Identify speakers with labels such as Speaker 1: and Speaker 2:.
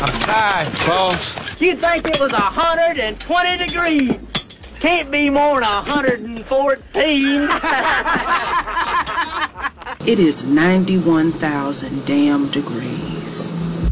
Speaker 1: I'm tired, boss.
Speaker 2: You think it was 120 degrees? Can't be more than 114.
Speaker 3: It is 91,000 damn degrees.